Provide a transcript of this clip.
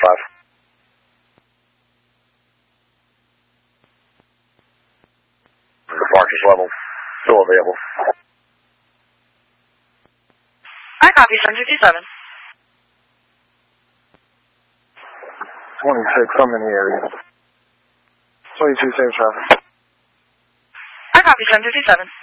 Departures level, still available. I copy 757. 26, I'm in the area. 22, same traffic. I copy 757.